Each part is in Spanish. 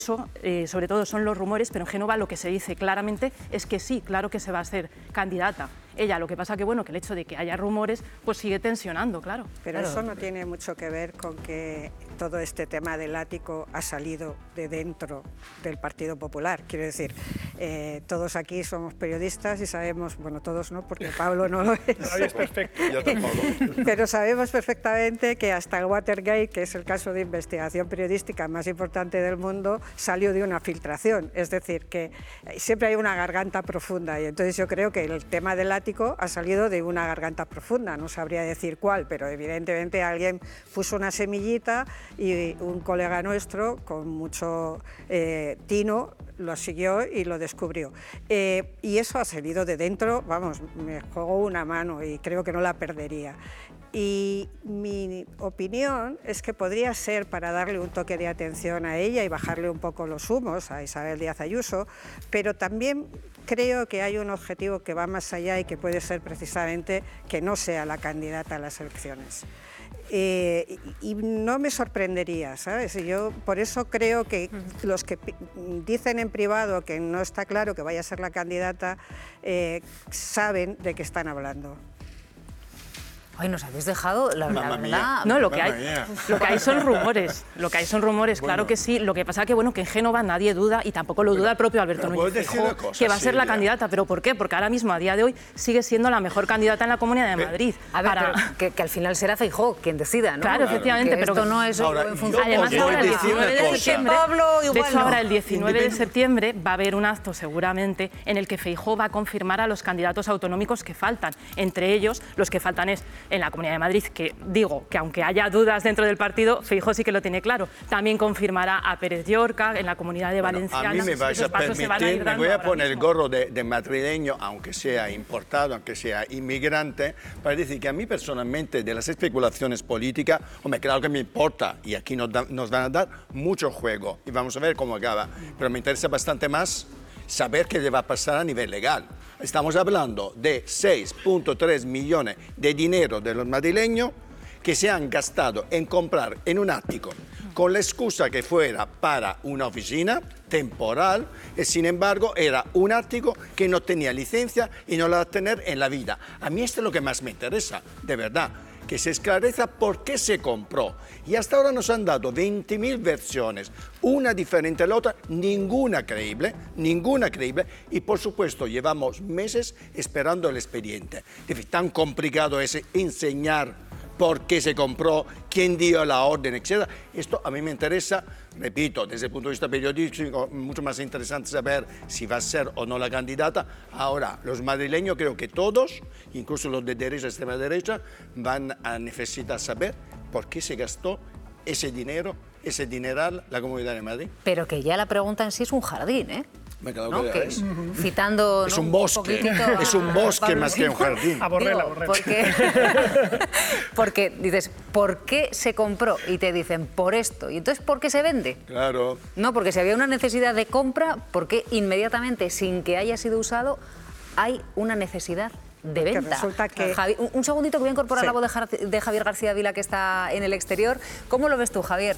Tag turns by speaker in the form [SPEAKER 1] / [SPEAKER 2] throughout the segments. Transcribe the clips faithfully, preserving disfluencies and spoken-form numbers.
[SPEAKER 1] Eh, sobre todo son los rumores, pero en Génova lo que se dice claramente es que sí, claro que se va a ser candidata. Ella, lo que pasa que, bueno, que el hecho de que haya rumores, pues sigue tensionando, claro.
[SPEAKER 2] Pero
[SPEAKER 1] claro.
[SPEAKER 2] eso no tiene mucho que ver con que todo este tema del ático ha salido de dentro del Partido Popular. Quiero decir, eh, todos aquí somos periodistas y sabemos, bueno, todos no, porque Pablo no lo es.
[SPEAKER 3] Nadie es perfecto.
[SPEAKER 4] Yo tampoco.
[SPEAKER 2] Pero sabemos perfectamente que hasta el Watergate, que es el caso de investigación periodística más importante del mundo, salió de una filtración. Es decir, que siempre hay una garganta profunda y entonces yo creo que el tema del ático ha salido de una garganta profunda. No sabría decir cuál, pero evidentemente alguien puso una semillita y un colega nuestro con mucho eh, tino lo siguió y lo descubrió. Eh, y eso ha salido de dentro, vamos, me juego una mano y creo que no la perdería. Y mi opinión es que podría ser para darle un toque de atención a ella y bajarle un poco los humos a Isabel Díaz Ayuso, pero también creo que hay un objetivo que va más allá y que puede ser precisamente que no sea la candidata a las elecciones. Eh, y, y no me sorprendería, ¿sabes? Y yo por eso creo que uh-huh. los que dicen en privado que no está claro que vaya a ser la candidata, eh, saben de qué están hablando.
[SPEAKER 5] Ay, nos habéis dejado la, la verdad.
[SPEAKER 1] No, lo que, hay, lo que hay son rumores. Lo que hay son rumores, bueno. Claro que sí. Lo que pasa es que, bueno, que en Génova nadie duda, y tampoco lo duda bueno, el propio Alberto Núñez Feijóo, que va a ser la candidata. ¿Pero por qué? Porque ahora mismo, a día de hoy, sigue siendo la mejor candidata en la Comunidad de Madrid.
[SPEAKER 5] A ver,
[SPEAKER 1] para...
[SPEAKER 5] pero que, que al final será Feijóo quien decida, ¿no?
[SPEAKER 1] Claro, claro, efectivamente.
[SPEAKER 5] Que
[SPEAKER 1] pero
[SPEAKER 5] esto no es
[SPEAKER 1] ahora,
[SPEAKER 5] en función...
[SPEAKER 1] Además, ahora el diecinueve de septiembre,
[SPEAKER 5] Pablo, igual
[SPEAKER 1] de hecho,
[SPEAKER 5] no.
[SPEAKER 1] ahora el diecinueve de septiembre va a haber un acto, seguramente, en el que Feijóo va a confirmar a los candidatos autonómicos que faltan. Entre ellos, los que faltan es en la Comunidad de Madrid, que digo que aunque haya dudas dentro del partido, Feijóo sí que lo tiene claro. También confirmará a Pérez Llorca en la Comunidad de Valencia.
[SPEAKER 4] Bueno, a mí me vais a permitir, me voy a poner el gorro de, de madrileño, aunque sea importado, aunque sea inmigrante, para decir que a mí personalmente de las especulaciones políticas, hombre, claro que me importa y aquí nos, da, nos van a dar mucho juego y vamos a ver cómo acaba, pero me interesa bastante más saber qué le va a pasar a nivel legal. Estamos hablando de seis punto tres millones de dinero de los madrileños que se han gastado en comprar en un ático con la excusa que fuera para una oficina temporal y sin embargo era un ático que no tenía licencia y no la va a tener en la vida. A mí esto es lo que más me interesa, de verdad, que se esclarezca por qué se compró. Y hasta ahora nos han dado veinte mil versiones, una diferente a la otra, ninguna creíble, ninguna creíble, y por supuesto llevamos meses esperando el expediente. Es decir, tan complicado es enseñar por qué se compró, quién dio la orden, etcétera. Esto a mí me interesa, repito, desde el punto de vista periodístico, mucho más interesante saber si va a ser o no la candidata. Ahora, los madrileños, creo que todos, incluso los de derecha, extrema derecha, van a necesitar saber por qué se gastó ese dinero, ese dineral, la Comunidad de Madrid.
[SPEAKER 5] Pero que ya la pregunta en sí es un jardín, ¿eh?
[SPEAKER 4] Me quedo
[SPEAKER 5] ¿no?
[SPEAKER 4] que
[SPEAKER 5] que, citando
[SPEAKER 4] es
[SPEAKER 5] ¿no?
[SPEAKER 4] un bosque,
[SPEAKER 5] un
[SPEAKER 4] es un bosque más que un jardín.
[SPEAKER 3] A Borrell, a
[SPEAKER 5] Borrell. Porque, porque dices, ¿por qué se compró? Y te dicen, por esto. ¿Y entonces por qué se vende?
[SPEAKER 4] Claro.
[SPEAKER 5] No, porque si había una necesidad de compra, ¿por qué inmediatamente, sin que haya sido usado, hay una necesidad de venta?
[SPEAKER 2] Que resulta que...
[SPEAKER 5] Javi, un, un segundito que voy a incorporar
[SPEAKER 2] sí.
[SPEAKER 5] la voz de, Jar, de Javier García Vila, que está en el exterior. ¿Cómo lo ves tú, Javier?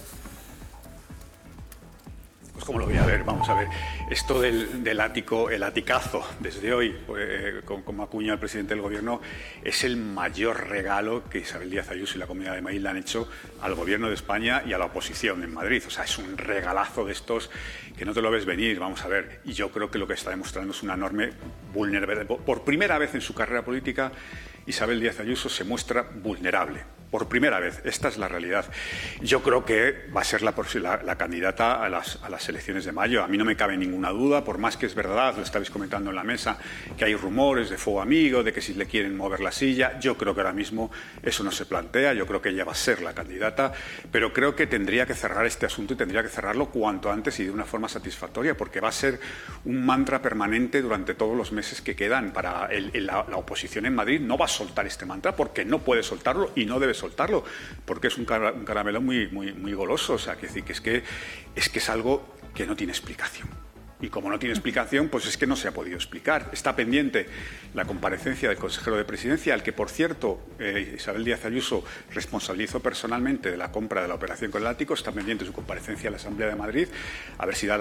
[SPEAKER 6] Pues cómo lo voy a ver, vamos a ver. Esto del, del ático, el aticazo, desde hoy, pues, como acuña el presidente del Gobierno, es el mayor regalo que Isabel Díaz Ayuso y la Comunidad de Madrid le han hecho al Gobierno de España y a la oposición en Madrid. O sea, es un regalazo de estos que no te lo ves venir, vamos a ver. Y yo creo que lo que está demostrando es una enorme vulnerabilidad. Por primera vez en su carrera política, Isabel Díaz Ayuso se muestra vulnerable. Por primera vez, esta es la realidad. Yo creo que va a ser la, la, la candidata a las, a las elecciones de mayo. A mí no me cabe ninguna duda, por más que es verdad, lo estabais comentando en la mesa, que hay rumores de fuego amigo, de que si le quieren mover la silla. Yo creo que ahora mismo eso no se plantea, yo creo que ella va a ser la candidata, pero creo que tendría que cerrar este asunto y tendría que cerrarlo cuanto antes y de una forma satisfactoria, porque va a ser un mantra permanente durante todos los meses que quedan. Para el, el, la, la oposición en Madrid no va a soltar este mantra porque no puede soltarlo y no debe soltarlo, porque es un, cara, un caramelo muy, muy, muy goloso. O sea, que, decir, que, es que es que es algo que no tiene explicación. Y como no tiene explicación, pues es que no se ha podido explicar. Está pendiente la comparecencia del consejero de Presidencia, al que, por cierto, eh, Isabel Díaz Ayuso responsabilizó personalmente de la compra de la operación con el ático. Está pendiente su comparecencia en la Asamblea de Madrid, a ver si da